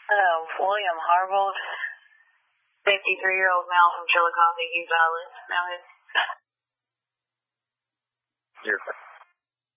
William Harvold, 53-year-old male from Chillicothe, Utah. Now his... You're